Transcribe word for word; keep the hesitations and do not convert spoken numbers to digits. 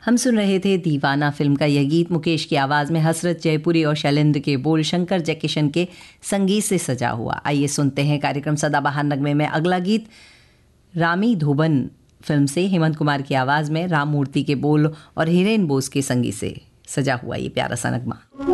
हम सुन रहे थे दीवाना फिल्म का यह गीत। मुकेश की आवाज़ में हसरत जयपुरी और शैलेंद्र के बोल शंकर जयकिशन के संगीत से सजा हुआ। आइए सुनते हैं कार्यक्रम सदाबहार नगमे में अगला गीत। रामी धोबन फिल्म से हेमंत कुमार की आवाज़ में राम मूर्ति के बोल और हिरेन बोस के संगीत से सजा हुआ ये प्यारा सा नगमा।